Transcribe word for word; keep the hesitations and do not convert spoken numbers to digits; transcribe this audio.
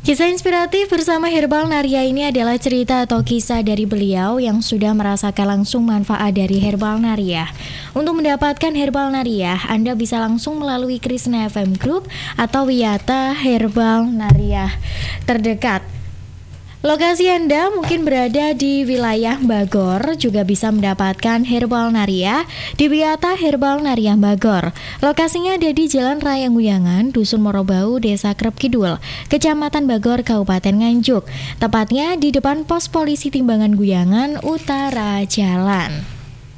Kisah inspiratif bersama Herbal Naria ini adalah cerita atau kisah dari beliau yang sudah merasakan langsung manfaat dari Herbal Naria. Untuk mendapatkan Herbal Naria, Anda bisa langsung melalui Krishna F M Group atau Wiyata Herbal Naria terdekat. Lokasi Anda mungkin berada di wilayah Bogor, juga bisa mendapatkan Herbal Naria di Wiyata Herbal Naria Bogor. Lokasinya ada di Jalan Raya Nguyangan, Dusun Morobau, Desa Krep Kidul, Kecamatan Bogor, Kabupaten Nganjuk. Tepatnya di depan pos polisi Timbangan Guyangan Utara Jalan.